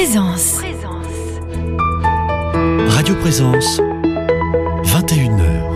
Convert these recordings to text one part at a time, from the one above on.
Présence. Radio Présence, 21h.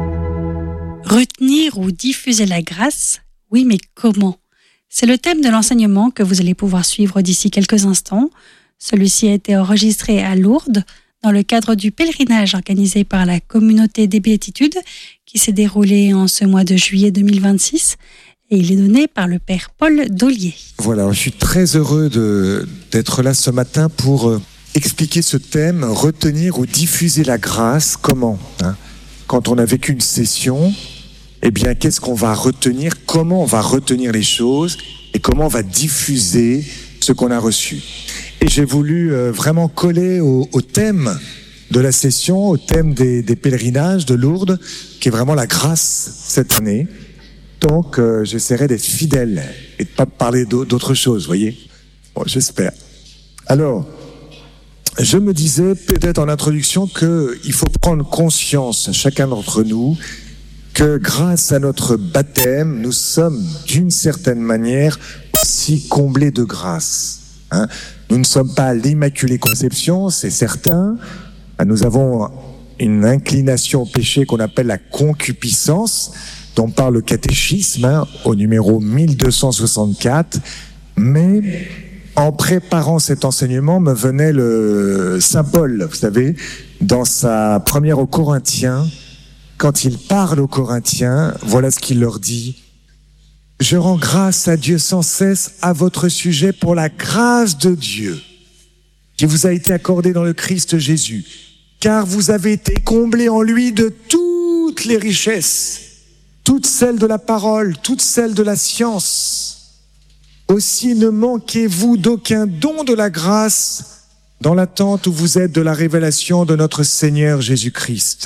Retenir ou diffuser la grâce? Oui, mais comment? C'est le thème de l'enseignement que vous allez pouvoir suivre d'ici quelques instants. Celui-ci a été enregistré à Lourdes dans le cadre du pèlerinage organisé par la communauté des Béatitudes qui s'est déroulé en ce mois de juillet 2026 et il est donné par le Père Paul Dollier. Voilà, je suis très heureux d'être là ce matin pour expliquer ce thème, retenir ou diffuser la grâce. Comment Quand on a vécu une session, eh bien, qu'est-ce qu'on va retenir? Comment on va retenir les choses? Et comment on va diffuser ce qu'on a reçu? Et j'ai voulu vraiment coller au thème de la session, au thème des pèlerinages de Lourdes, qui est vraiment la grâce cette année. Donc, j'essaierai d'être fidèle et de ne pas parler d'autre chose, vous voyez? Bon, j'espère. Alors, je me disais peut-être en introduction qu'il faut prendre conscience, chacun d'entre nous, que grâce à notre baptême, nous sommes d'une certaine manière aussi comblés de grâce. Nous ne sommes pas à l'Immaculée Conception, c'est certain. Nous avons une inclination au péché qu'on appelle la concupiscence, dont parle le catéchisme au numéro 1264. Mais en préparant cet enseignement, me venait le Saint Paul, vous savez, dans sa première aux Corinthiens, quand il parle aux Corinthiens, voilà ce qu'il leur dit. Je rends grâce à Dieu sans cesse à votre sujet pour la grâce de Dieu qui vous a été accordée dans le Christ Jésus, car vous avez été comblés en lui de toutes les richesses, toutes celles de la parole, toutes celles de la science. Aussi ne manquez-vous d'aucun don de la grâce dans l'attente où vous êtes de la révélation de notre Seigneur Jésus-Christ.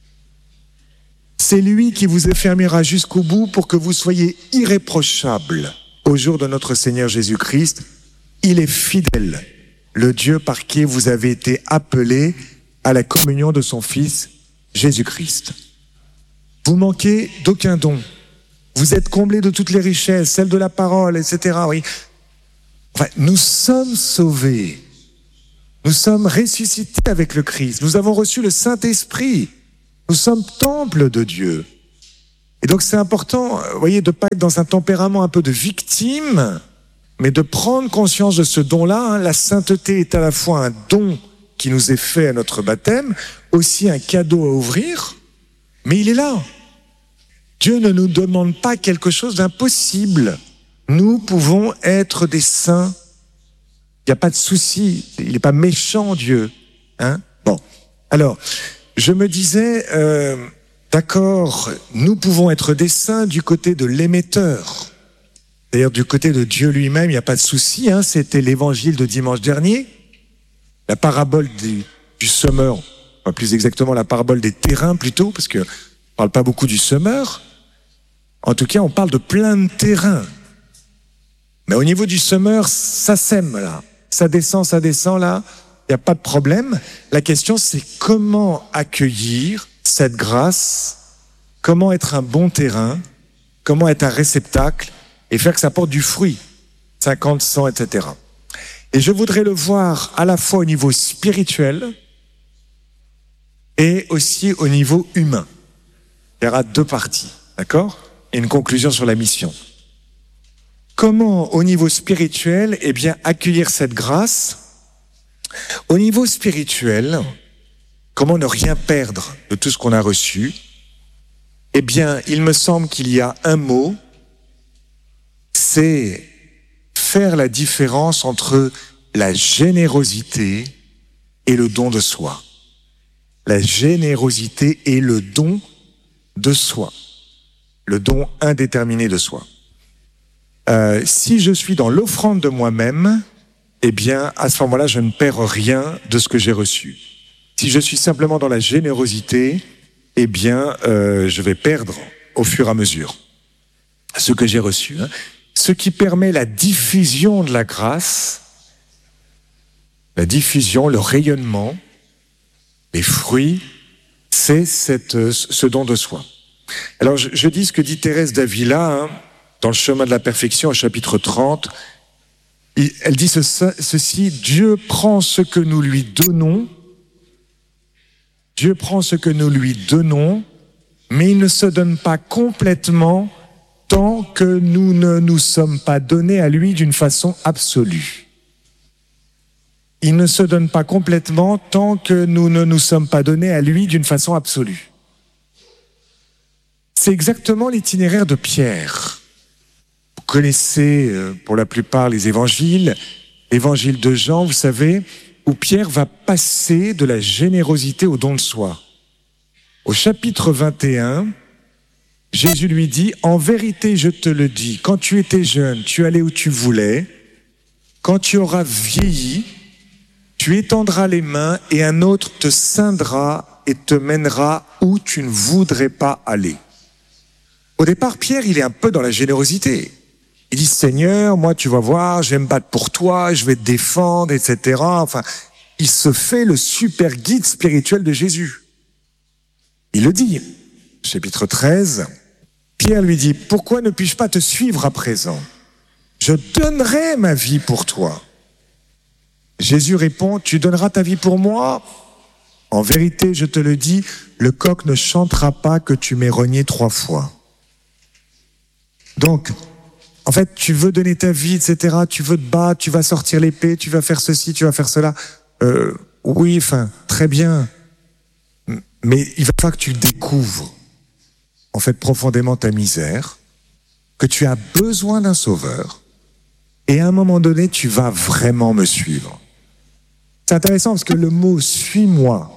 C'est lui qui vous affermira jusqu'au bout pour que vous soyez irréprochables au jour de notre Seigneur Jésus-Christ. Il est fidèle, le Dieu par qui vous avez été appelés à la communion de son Fils Jésus-Christ. Vous manquez d'aucun don. Vous êtes comblés de toutes les richesses, celles de la parole, etc. Oui. Enfin, nous sommes sauvés. Nous sommes ressuscités avec le Christ. Nous avons reçu le Saint-Esprit. Nous sommes temple de Dieu. Et donc c'est important, vous voyez, de ne pas être dans un tempérament un peu de victime, mais de prendre conscience de ce don-là. La sainteté est à la fois un don qui nous est fait à notre baptême, aussi un cadeau à ouvrir, mais il est là. Dieu ne nous demande pas quelque chose d'impossible. Nous pouvons être des saints. Il n'y a pas de souci. Il n'est pas méchant, Dieu. Bon. Alors, je me disais, d'accord, nous pouvons être des saints du côté de l'émetteur. D'ailleurs, du côté de Dieu lui-même, il n'y a pas de souci. C'était l'évangile de dimanche dernier. La parabole du semeur, enfin, plus exactement la parabole des terrains plutôt, parce qu'on ne parle pas beaucoup du semeur. En tout cas, on parle de plein de terrains. Mais au niveau du semeur, ça sème là. Ça descend là. Il n'y a pas de problème. La question, c'est comment accueillir cette grâce, comment être un bon terrain, comment être un réceptacle et faire que ça porte du fruit, 50, 100, etc. Et je voudrais le voir à la fois au niveau spirituel et aussi au niveau humain. Il y aura deux parties, d'accord? Et une conclusion sur la mission. Comment, au niveau spirituel, accueillir cette grâce? Au niveau spirituel, comment ne rien perdre de tout ce qu'on a reçu? Il me semble qu'il y a un mot, c'est faire la différence entre la générosité et le don de soi. La générosité et le don de soi. Le don indéterminé de soi. Si je suis dans l'offrande de moi-même, à ce moment-là, je ne perds rien de ce que j'ai reçu. Si je suis simplement dans la générosité, je vais perdre au fur et à mesure ce que j'ai reçu. Ce qui permet la diffusion de la grâce, la diffusion, le rayonnement, les fruits, c'est ce don de soi. Alors, je dis ce que dit Thérèse d'Avila, dans le chemin de la perfection, au chapitre 30, Elle dit ceci, Dieu prend ce que nous lui donnons, mais il ne se donne pas complètement tant que nous ne nous sommes pas donnés à lui d'une façon absolue. Il ne se donne pas complètement tant que nous ne nous sommes pas donnés à lui d'une façon absolue. C'est exactement l'itinéraire de Pierre. Vous connaissez pour la plupart les évangiles, l'évangile de Jean, vous savez, où Pierre va passer de la générosité au don de soi. Au chapitre 21, Jésus lui dit, « En vérité, je te le dis, quand tu étais jeune, tu allais où tu voulais. Quand tu auras vieilli, tu étendras les mains et un autre te ceindra et te mènera où tu ne voudrais pas aller. » Au départ, Pierre, il est un peu dans la générosité. Il dit, « Seigneur, moi, tu vas voir, je vais me battre pour toi, je vais te défendre, etc. » Enfin, il se fait le super guide spirituel de Jésus. Il le dit, chapitre 13, Pierre lui dit, « Pourquoi ne puis-je pas te suivre à présent? Je donnerai ma vie pour toi. » Jésus répond, « Tu donneras ta vie pour moi? En vérité, je te le dis, le coq ne chantera pas que tu m'aies renié 3 fois. » Donc, en fait, tu veux donner ta vie, etc., tu veux te battre, tu vas sortir l'épée, tu vas faire ceci, tu vas faire cela. Oui, enfin, très bien. Mais il va falloir que tu découvres, en fait, profondément ta misère, que tu as besoin d'un sauveur, et à un moment donné, tu vas vraiment me suivre. C'est intéressant parce que le mot « suis-moi »,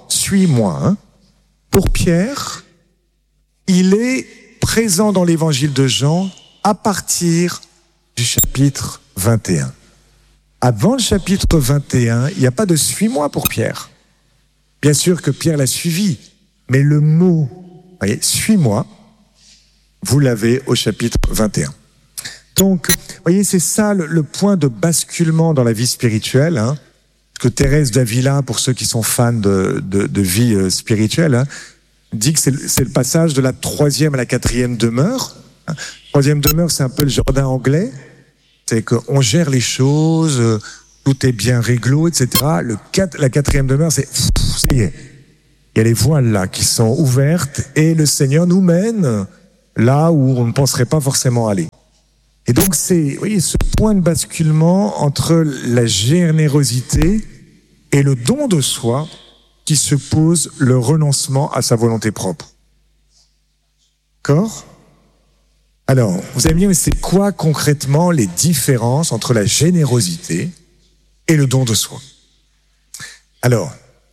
hein, pour Pierre, il est présent dans l'évangile de Jean à partir du chapitre 21. Avant le chapitre 21, il n'y a pas de « suis-moi » pour Pierre. Bien sûr que Pierre l'a suivi, mais le mot « suis-moi », vous l'avez au chapitre 21. Donc, vous voyez, c'est ça le point de basculement dans la vie spirituelle, hein, que Thérèse d'Avila, pour ceux qui sont fans de vie spirituelle, hein, dit que c'est le passage de la 3e à la 4e demeure. 3e demeure, c'est un peu le jardin anglais, c'est qu'on gère les choses, tout est bien réglo, etc. La 4e demeure, c'est ça y est, il y a les voiles là qui sont ouvertes et le Seigneur nous mène là où on ne penserait pas forcément aller. Et donc c'est, vous voyez, ce point de basculement entre la générosité et le don de soi qui suppose le renoncement à sa volonté propre. D'accord ? Alors, vous allez me dire, mais c'est quoi concrètement les différences entre la générosité et le don de soi? Alors,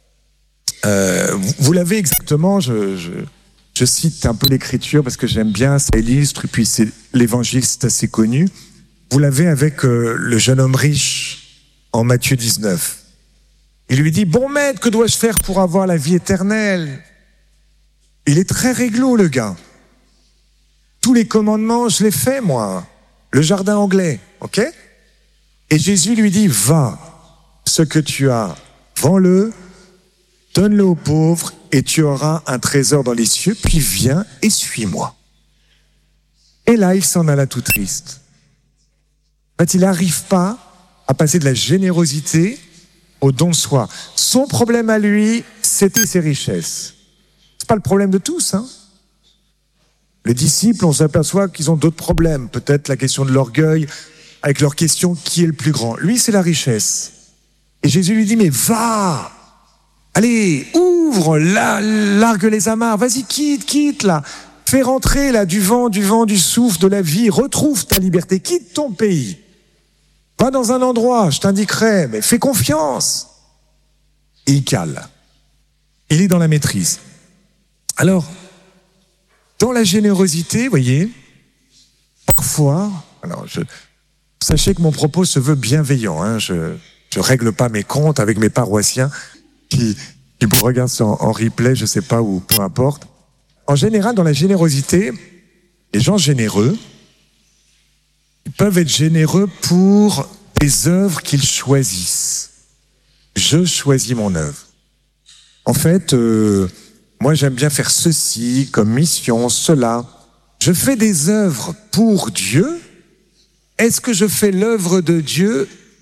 vous l'avez exactement, je cite un peu l'écriture parce que j'aime bien, ça illustre, et puis c'est l'évangile, c'est assez connu. Vous l'avez avec le jeune homme riche en Matthieu 19. Il lui dit, « Bon maître, que dois-je faire pour avoir la vie éternelle ?» Il est très réglo, le gars. Tous les commandements, je les fais, moi. Le jardin anglais, ok? Et Jésus lui dit, « Va, ce que tu as, vends-le, donne-le aux pauvres, et tu auras un trésor dans les cieux, puis viens et suis-moi. » Et là, il s'en alla tout triste. En fait, il n'arrive pas à passer de la générosité au don de soi. Son problème à lui, c'était ses richesses. C'est pas le problème de tous, hein. Les disciples, on s'aperçoit qu'ils ont d'autres problèmes. Peut-être la question de l'orgueil, avec leur question, qui est le plus grand? Lui, c'est la richesse. Et Jésus lui dit, mais va! Allez, ouvre, largue les amarres, vas-y, quitte, là. Fais rentrer, là, du vent, du souffle, de la vie. Retrouve ta liberté, quitte ton pays. Va dans un endroit, je t'indiquerai, mais fais confiance. Et il cale. Il est dans la maîtrise. Alors, dans la générosité, vous voyez, parfois, alors sachez que mon propos se veut bienveillant, hein, je règle pas mes comptes avec mes paroissiens qui me regardent en replay, je sais pas où, peu importe. En général, dans la générosité, les gens généreux, ils peuvent être généreux pour des œuvres qu'ils choisissent. Je choisis mon œuvre. En fait, moi j'aime bien faire ceci comme mission, cela. Je fais des œuvres pour Dieu. Est-ce que je fais l'œuvre de Dieu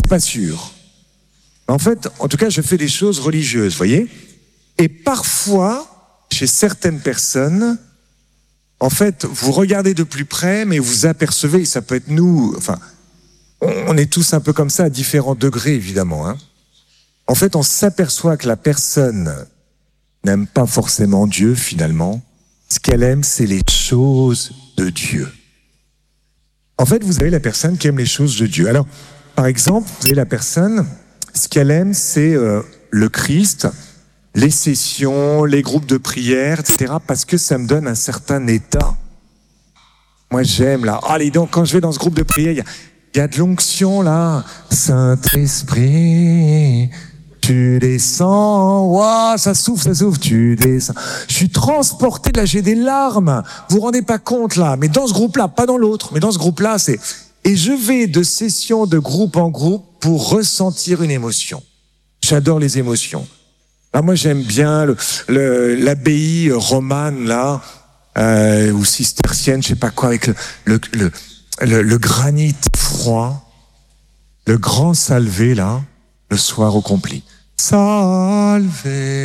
pas sûr. En fait, en tout cas, je fais des choses religieuses, voyez. Et parfois, chez certaines personnes, en fait, vous regardez de plus près, mais vous apercevez, ça peut être nous, enfin, on est tous un peu comme ça à différents degrés, évidemment. En fait, on s'aperçoit que la personne n'aime pas forcément Dieu, finalement. Ce qu'elle aime, c'est les choses de Dieu. En fait, vous avez la personne qui aime les choses de Dieu. Alors, par exemple, vous avez la personne, ce qu'elle aime, c'est le Christ, les sessions, les groupes de prière, etc., parce que ça me donne un certain état. Moi, j'aime, là. Allez, donc, quand je vais dans ce groupe de prière, il y a de l'onction, là. Saint-Esprit, tu descends. Waouh, ça souffle, tu descends. Je suis transporté, là, j'ai des larmes. Vous vous rendez pas compte, là. Mais dans ce groupe-là, pas dans l'autre, mais dans ce groupe-là, c'est... Et je vais de session de groupe en groupe pour ressentir une émotion. J'adore les émotions. Alors moi, j'aime bien l'abbaye romane, là, ou cistercienne, je sais pas quoi, avec le granit froid, le grand salvé, là, le soir au complet. Salve,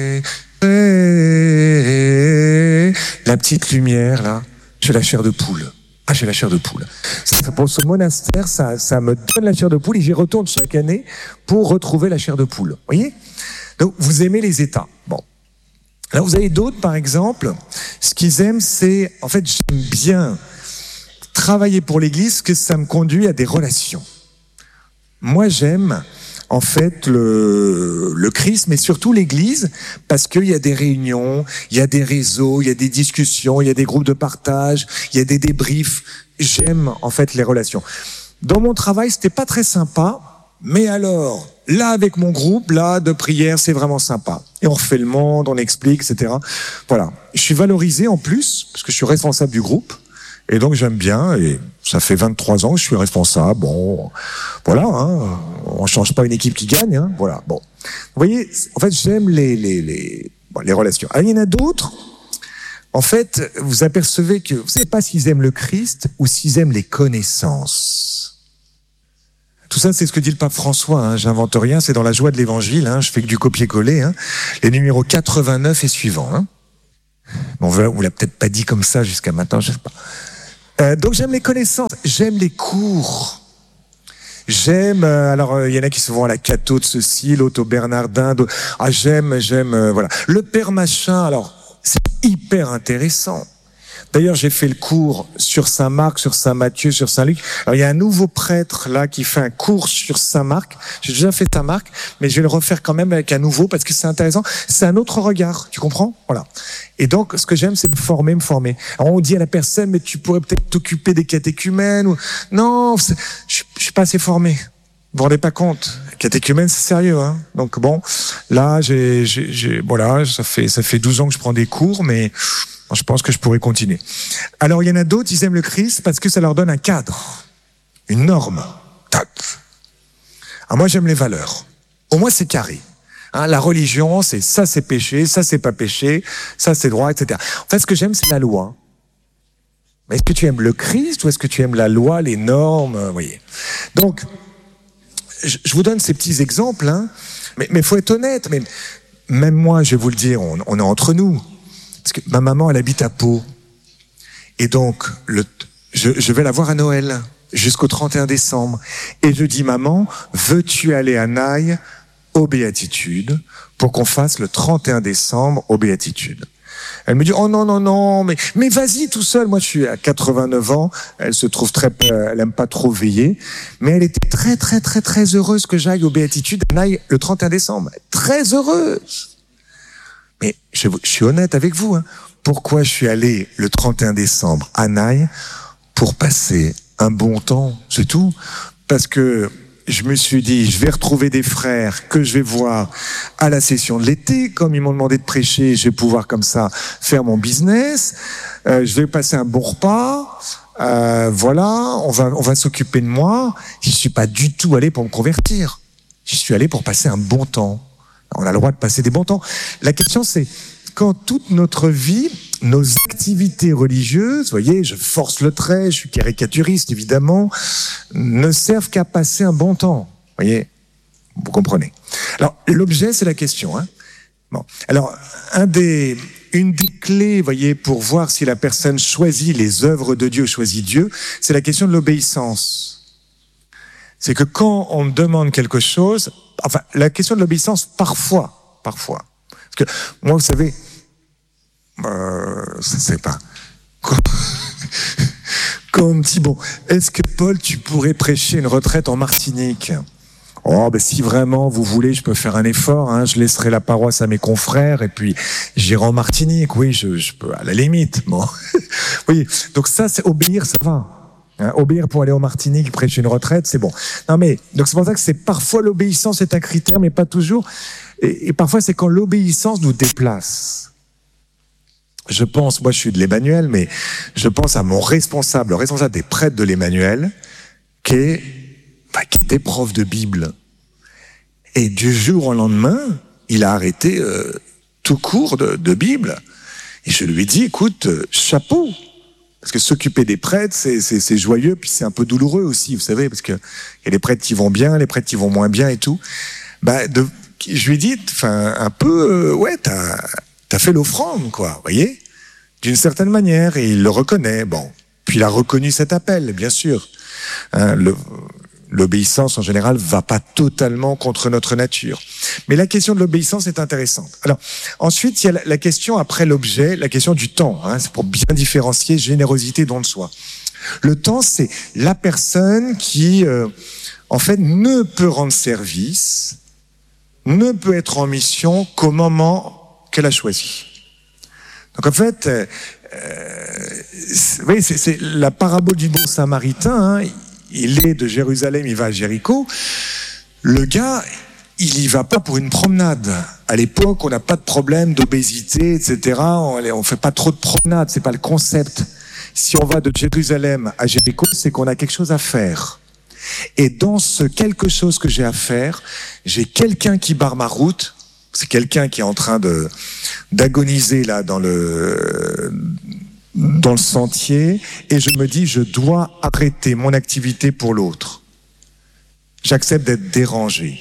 la petite lumière, là, j'ai la chair de poule. Ah, j'ai la chair de poule. Pour ce monastère, ça me donne la chair de poule et j'y retourne chaque année pour retrouver la chair de poule. Vous voyez ? Donc, vous aimez les états. Bon. Là, vous avez d'autres, par exemple, ce qu'ils aiment, c'est, en fait, j'aime bien travailler pour l'Église, que ça me conduit à des relations. Moi, j'aime, en fait, le Christ, mais surtout l'Église, parce qu'il y a des réunions, il y a des réseaux, il y a des discussions, il y a des groupes de partage, il y a des débriefs. J'aime, en fait, les relations. Dans mon travail, c'était pas très sympa, mais alors, là, avec mon groupe, là, de prière, c'est vraiment sympa. Et on refait le monde, on explique, etc. Voilà. Je suis valorisé en plus, parce que je suis responsable du groupe. Et donc, j'aime bien, et ça fait 23 ans que je suis responsable. Bon, voilà, on change pas une équipe qui gagne, voilà. Bon. Vous voyez, en fait, j'aime les relations. Alors, il y en a d'autres. En fait, vous apercevez que, vous savez pas s'ils aiment le Christ ou s'ils aiment les connaissances. Tout ça, c'est ce que dit le pape François, j'invente rien, c'est dans la joie de l'évangile, je fais que du copier-coller, les numéros 89 et suivants. Bon, on l'a peut-être pas dit comme ça jusqu'à maintenant, je sais pas. Donc j'aime les connaissances, j'aime les cours. J'aime, alors il y en a qui se vont à la Cato de ceci, l'autre au Bernardin, j'aime, voilà. Le Père Machin, alors, c'est hyper intéressant. D'ailleurs, j'ai fait le cours sur Saint-Marc, sur Saint-Matthieu, sur Saint-Luc. Alors, il y a un nouveau prêtre, là, qui fait un cours sur Saint-Marc. J'ai déjà fait Saint-Marc, mais je vais le refaire quand même avec un nouveau parce que c'est intéressant. C'est un autre regard. Tu comprends? Voilà. Et donc, ce que j'aime, c'est me former. Alors, on dit à la personne, mais tu pourrais peut-être t'occuper des catéchumènes ou... Non, je suis pas assez formé. Vous vous rendez pas compte? Catéchumène, c'est sérieux, Donc bon, là, voilà, ça fait 12 ans que je prends des cours, mais je pense que je pourrais continuer. Alors, il y en a d'autres, ils aiment le Christ parce que ça leur donne un cadre, une norme. Tac. Alors moi, j'aime les valeurs. Au moins, c'est carré. La religion, c'est ça, c'est péché, ça, c'est pas péché, ça, c'est droit, etc. En fait, ce que j'aime, c'est la loi. Mais est-ce que tu aimes le Christ ou est-ce que tu aimes la loi, les normes, vous voyez? Donc, je vous donne ces petits exemples, mais faut être honnête. Mais même moi, je vais vous le dire, on est entre nous. Parce que ma maman, elle habite à Pau. Et donc, je vais la voir à Noël, jusqu'au 31 décembre. Et je dis, maman, veux-tu aller à Naï aux Béatitudes pour qu'on fasse le 31 décembre aux Béatitudes? Elle me dit, oh non, mais vas-y tout seul. Moi, je suis à 89 ans. Elle se trouve elle aime pas trop veiller. Mais elle était très, très, très, très heureuse que j'aille aux Béatitudes à Naï le 31 décembre. Très heureuse. Mais je suis honnête avec vous. Pourquoi je suis allé le 31 décembre à Naï? Pour passer un bon temps, c'est tout. Parce que je me suis dit, je vais retrouver des frères que je vais voir à la session de l'été. Comme ils m'ont demandé de prêcher, je vais pouvoir comme ça faire mon business. Je vais passer un bon repas. Voilà, on va s'occuper de moi. Je suis pas du tout allé pour me convertir. Je suis allé pour passer un bon temps. On a le droit de passer des bons temps. La question, c'est quand toute notre vie, nos activités religieuses, vous voyez, je force le trait, je suis caricaturiste, évidemment, ne servent qu'à passer un bon temps. Vous voyez, Vous comprenez. Alors, l'objet, c'est la question. Hein. Bon. Alors, une des clés, voyez, pour voir si la personne choisit les œuvres de Dieu, choisit Dieu, c'est la question de l'obéissance. C'est que quand on me demande quelque chose, enfin, la question de l'obéissance, parfois. Parce que, moi, vous savez, c'est pas... Quand on me dit, bon, est-ce que Paul, tu pourrais prêcher une retraite en Martinique ? Oh, ben si vraiment vous voulez, je peux faire un effort, hein, je laisserai la paroisse à mes confrères et puis j'irai en Martinique, oui, je peux, à la limite, bon. Oui, donc ça, c'est obéir, ça va. Hein, obéir pour aller en Martinique, prêcher une retraite, c'est bon. Non mais, donc c'est pour ça que c'est parfois l'obéissance est un critère, mais pas toujours. Et parfois c'est quand l'obéissance nous déplace. Je pense, moi je suis de l'Emmanuel, mais je pense à mon responsable, le responsable des prêtres de l'Emmanuel, qui était prof de Bible. Et du jour au lendemain, il a arrêté tout cours de Bible. Et je lui ai dit, écoute, chapeau. Parce que s'occuper des prêtres, c'est joyeux, puis c'est un peu douloureux aussi, vous savez, parce que y a les prêtres qui vont bien, les prêtres qui vont moins bien et tout. Je lui ai dit, un peu, t'as fait l'offrande, quoi, vous voyez, d'une certaine manière, et il le reconnaît. Bon, puis il a reconnu cet appel, bien sûr. Hein, l'obéissance, en général, va pas totalement contre notre nature. Mais la question de l'obéissance est intéressante. Alors, ensuite, il y a la question après l'objet, la question du temps. Hein, c'est pour bien différencier générosité, don de soi. Le temps, c'est la personne qui, en fait, ne peut rendre service, ne peut être en mission qu'au moment qu'elle a choisi. Donc, en fait, c'est la parabole du bon samaritain. Hein, il est de Jérusalem, il va à Jéricho. Le gars, il y va pas pour une promenade. À l'époque, on n'a pas de problème d'obésité, etc. On fait pas trop de promenades, c'est pas le concept. Si on va de Jérusalem à Jéricho, c'est qu'on a quelque chose à faire. Et dans ce quelque chose que j'ai à faire, j'ai quelqu'un qui barre ma route. C'est quelqu'un qui est en train d'agoniser là dans le sentier, et je me dis, je dois arrêter mon activité pour l'autre. J'accepte d'être dérangé.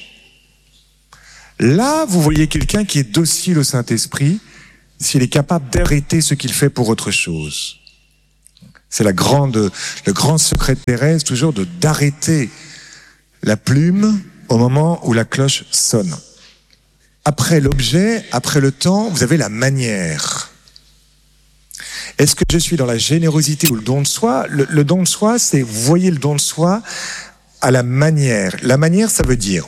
Là, vous voyez quelqu'un qui est docile au Saint-Esprit, s'il est capable d'arrêter ce qu'il fait pour autre chose. C'est le grand secret de Thérèse, toujours d'arrêter la plume au moment où la cloche sonne. Après l'objet, après le temps, vous avez la manière. Est-ce que je suis dans la générosité ou le don de soi ? Le don de soi, c'est, vous voyez le don de soi à la manière. La manière, ça veut dire,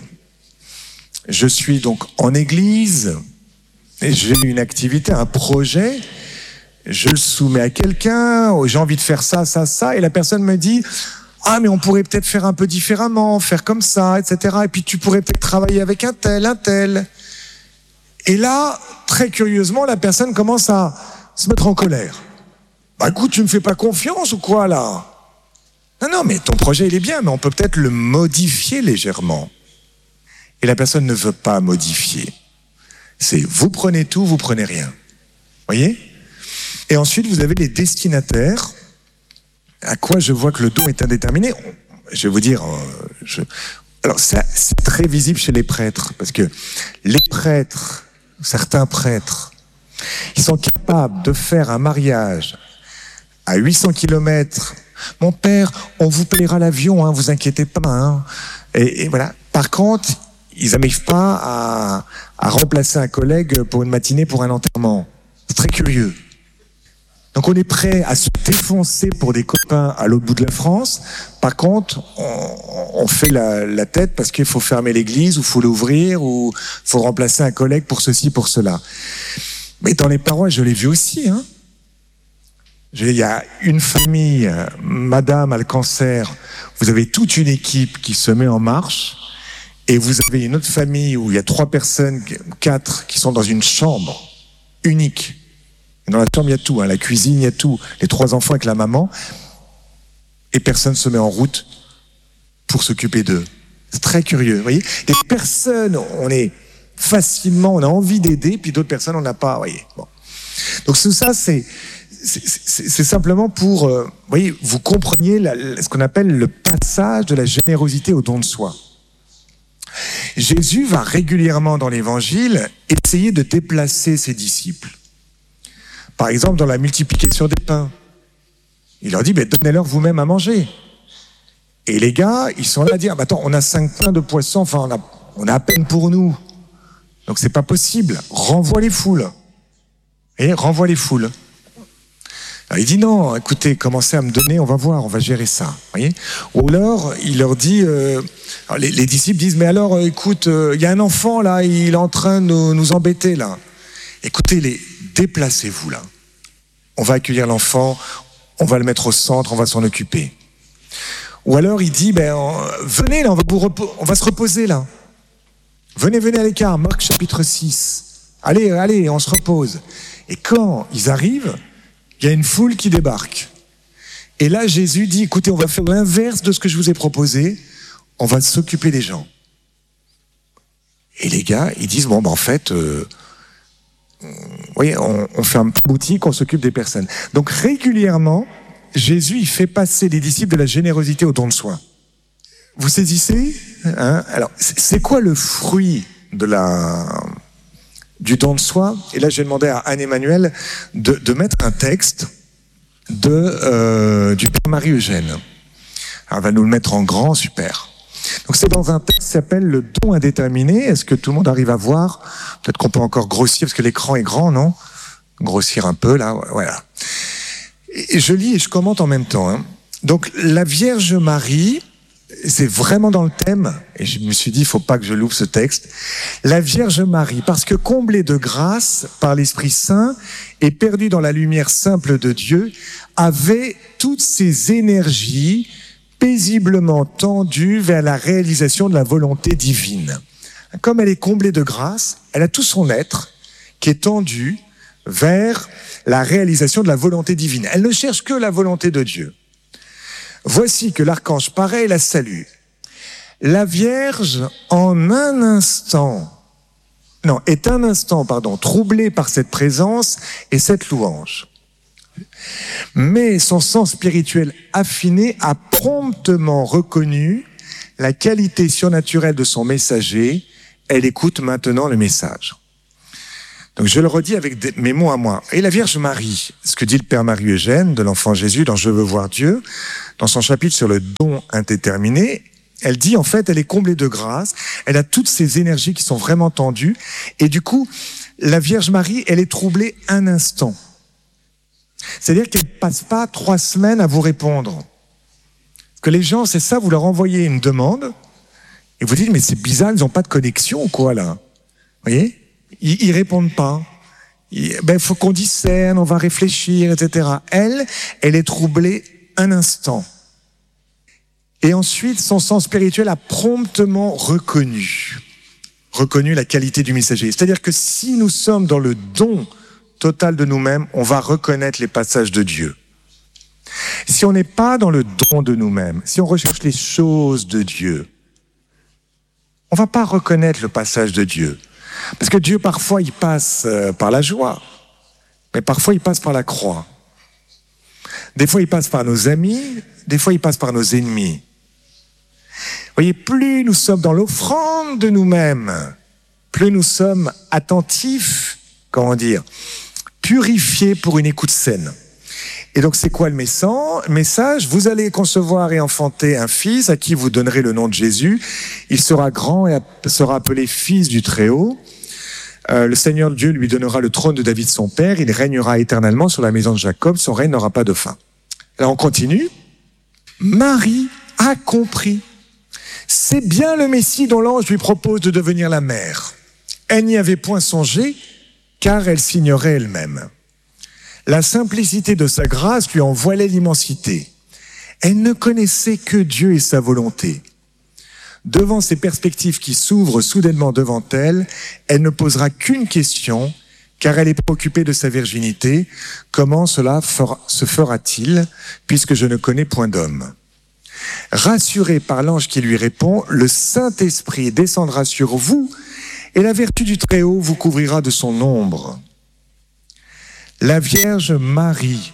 je suis donc en église, et j'ai une activité, un projet, je le soumets à quelqu'un, j'ai envie de faire ça, et la personne me dit, ah mais on pourrait peut-être faire un peu différemment, faire comme ça, etc. Et puis tu pourrais peut-être travailler avec un tel. Et là, très curieusement, la personne commence à se mettre en colère. Bah écoute, tu me fais pas confiance ou quoi là ? Non, mais ton projet il est bien, mais on peut peut-être le modifier légèrement. Et la personne ne veut pas modifier. C'est vous prenez tout, vous prenez rien. Voyez ? Et ensuite, vous avez les destinataires. À quoi je vois que le don est indéterminé ? Je vais vous dire, alors c'est très visible chez les prêtres, parce que les prêtres, certains prêtres, ils sont capables de faire un mariage à 800 km. Mon père, on vous payera l'avion, hein, vous inquiétez pas. Hein. Et voilà. Par contre, ils n'arrivent pas à remplacer un collègue pour une matinée pour un enterrement. C'est très curieux. Donc on est prêt à se défoncer pour des copains à l'autre bout de la France. Par contre, on fait la tête parce qu'il faut fermer l'église, ou faut l'ouvrir, ou faut remplacer un collègue pour ceci, pour cela. Mais dans les paroisses, je l'ai vu aussi. Hein. Il y a une famille, madame a le cancer, vous avez toute une équipe qui se met en marche, et vous avez une autre famille où il y a 3 personnes, 4, qui sont dans une chambre unique. Et dans la chambre, il y a tout, hein, la cuisine, il y a tout, les 3 enfants avec la maman, et personne se met en route pour s'occuper d'eux. C'est très curieux, vous voyez. Des personnes, on a envie d'aider, puis d'autres personnes, on n'a pas, vous voyez. Bon. Donc ça, c'est simplement pour, vous voyez, vous compreniez ce qu'on appelle le passage de la générosité au don de soi. Jésus va régulièrement dans l'évangile essayer de déplacer ses disciples. Par exemple, dans la multiplication des pains. Il leur dit, donnez-leur vous-même à manger. Et les gars, ils sont là à dire, attends, on a 5 pains de poisson, enfin, on a à peine pour nous. Donc c'est pas possible. Renvoie les foules. Et renvoie les foules. Alors, il dit non, écoutez, commencez à me donner, on va voir, on va gérer ça. Voyez. Ou alors, il leur dit, les disciples disent, mais alors, écoute, il y a un enfant là, il est en train de nous embêter là. Écoutez, déplacez-vous là. On va accueillir l'enfant, on va le mettre au centre, on va s'en occuper. Ou alors, il dit, venez là, on va se reposer là. Venez à l'écart, Marc chapitre 6. Allez, on se repose. Et quand ils arrivent, il y a une foule qui débarque. Et là, Jésus dit, écoutez, on va faire l'inverse de ce que je vous ai proposé. On va s'occuper des gens. Et les gars, ils disent, en fait, voyez, on fait un petit boutique, on s'occupe des personnes. Donc régulièrement, Jésus, il fait passer les disciples de la générosité au don de soi. Vous saisissez, hein? Alors, c'est quoi le fruit du don de soi? Et là, j'ai demandé à Anne-Emmanuel de mettre un texte du Père Marie-Eugène. Alors, elle va nous le mettre en grand, super. Donc, c'est dans un texte qui s'appelle le don indéterminé. Est-ce que tout le monde arrive à voir? Peut-être qu'on peut encore grossir, parce que l'écran est grand, non? Grossir un peu, là, voilà. Et je lis et je commente en même temps. Hein. Donc, la Vierge Marie, c'est vraiment dans le thème, et je me suis dit, il ne faut pas que je loupe ce texte. La Vierge Marie, parce que comblée de grâce par l'Esprit Saint et perdue dans la lumière simple de Dieu, avait toutes ses énergies paisiblement tendues vers la réalisation de la volonté divine. Comme elle est comblée de grâce, elle a tout son être qui est tendu vers la réalisation de la volonté divine. Elle ne cherche que la volonté de Dieu. Voici que l'archange paraît et la salue. La Vierge, est un instant, troublée par cette présence et cette louange. Mais son sens spirituel affiné a promptement reconnu la qualité surnaturelle de son messager. Elle écoute maintenant le message. Donc je le redis avec mes mots à moi. Et la Vierge Marie, ce que dit le Père Marie-Eugène de l'enfant Jésus dans Je veux voir Dieu, dans son chapitre sur le don indéterminé, elle dit en fait, elle est comblée de grâce, elle a toutes ces énergies qui sont vraiment tendues, et du coup, la Vierge Marie, elle est troublée un instant. C'est-à-dire qu'elle ne passe pas 3 semaines à vous répondre. Que les gens, c'est ça, vous leur envoyez une demande, et vous dites, mais c'est bizarre, ils n'ont pas de connexion ou quoi là? Vous voyez? Ils répondent pas. Faut qu'on discerne, on va réfléchir, etc. Elle est troublée un instant. Et ensuite, son sens spirituel a promptement reconnu la qualité du messager. C'est-à-dire que si nous sommes dans le don total de nous-mêmes, on va reconnaître les passages de Dieu. Si on n'est pas dans le don de nous-mêmes, si on recherche les choses de Dieu, on va pas reconnaître le passage de Dieu. Parce que Dieu, parfois, il passe par la joie, mais parfois, il passe par la croix. Des fois, il passe par nos amis, des fois, il passe par nos ennemis. Vous voyez, plus nous sommes dans l'offrande de nous-mêmes, plus nous sommes attentifs, purifiés pour une écoute saine. Et donc, c'est quoi le message? Vous allez concevoir et enfanter un fils à qui vous donnerez le nom de Jésus. Il sera grand et sera appelé fils du Très-Haut. Le Seigneur Dieu lui donnera le trône de David son père. Il régnera éternellement sur la maison de Jacob. Son règne n'aura pas de fin. Alors, on continue. Marie a compris. C'est bien le Messie dont l'ange lui propose de devenir la mère. Elle n'y avait point songé, car elle s'ignorait elle-même. La simplicité de sa grâce lui en voilait l'immensité. Elle ne connaissait que Dieu et sa volonté. Devant ces perspectives qui s'ouvrent soudainement devant elle, elle ne posera qu'une question, car elle est préoccupée de sa virginité. Comment cela se fera-t-il, puisque je ne connais point d'homme? Rassurée par l'ange qui lui répond, le Saint-Esprit descendra sur vous, et la vertu du Très-Haut vous couvrira de son ombre. La Vierge Marie,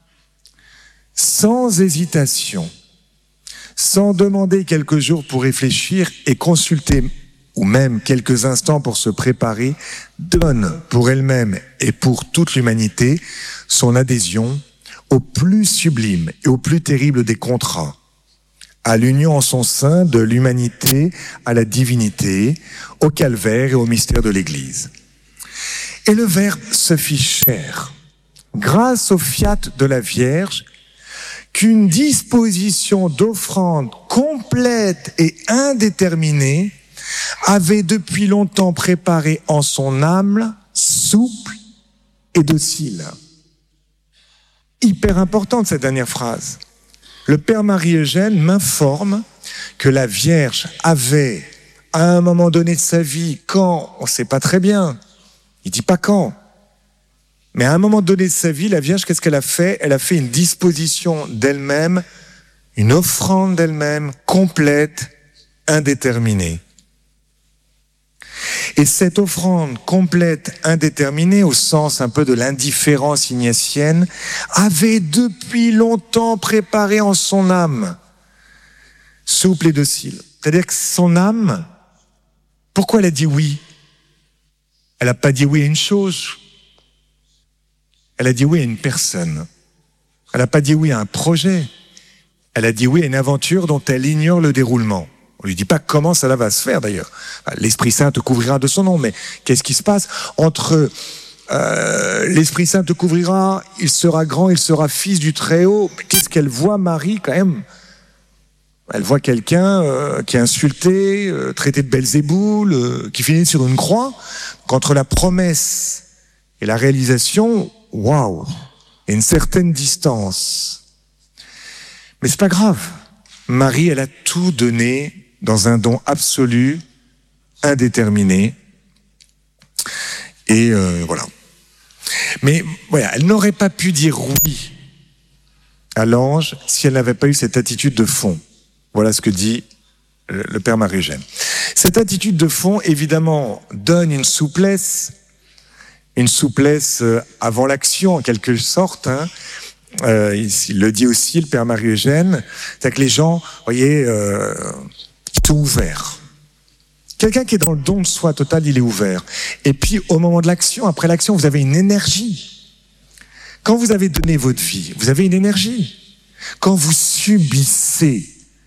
sans hésitation, sans demander quelques jours pour réfléchir et consulter ou même quelques instants pour se préparer, donne pour elle-même et pour toute l'humanité son adhésion au plus sublime et au plus terrible des contrats, à l'union en son sein de l'humanité à la divinité, au calvaire et au mystère de l'Église. Et le Verbe se fit chair, grâce au fiat de la Vierge, qu'une disposition d'offrande complète et indéterminée avait depuis longtemps préparé en son âme souple et docile. Hyper importante cette dernière phrase. Le Père Marie-Eugène m'informe que la Vierge avait, à un moment donné de sa vie, quand, on ne sait pas très bien, il ne dit pas quand, mais à un moment donné de sa vie, la Vierge, qu'est-ce qu'elle a fait? Elle a fait une disposition d'elle-même, une offrande d'elle-même, complète, indéterminée. Et cette offrande complète, indéterminée, au sens un peu de l'indifférence ignatienne, avait depuis longtemps préparé en son âme, souple et docile. C'est-à-dire que son âme, pourquoi elle a dit oui? Elle n'a pas dit oui à une chose. Elle a dit oui à une personne. Elle n'a pas dit oui à un projet. Elle a dit oui à une aventure dont elle ignore le déroulement. On ne lui dit pas comment ça va se faire d'ailleurs. L'Esprit Saint te couvrira de son nom, mais qu'est-ce qui se passe entre l'Esprit Saint te couvrira, il sera grand, il sera fils du Très-Haut. Qu'est-ce qu'elle voit, Marie, quand même? Elle voit quelqu'un qui est insulté, traité de Belzéboul, qui finit sur une croix. Qu'entre la promesse et la réalisation, waouh, il y a une certaine distance. Mais c'est pas grave. Marie, elle a tout donné dans un don absolu, indéterminé. Et voilà. Mais voilà, elle n'aurait pas pu dire oui à l'ange si elle n'avait pas eu cette attitude de fond. Voilà ce que dit le Père Marie-Eugène. Cette attitude de fond, évidemment, donne une souplesse avant l'action, en quelque sorte. Il le dit aussi, le Père Marie-Eugène, c'est que les gens, vous voyez, ils sont ouverts. Quelqu'un qui est dans le don de soi total, il est ouvert. Et puis, au moment de l'action, après l'action, vous avez une énergie. Quand vous avez donné votre vie, vous avez une énergie. Quand vous subissez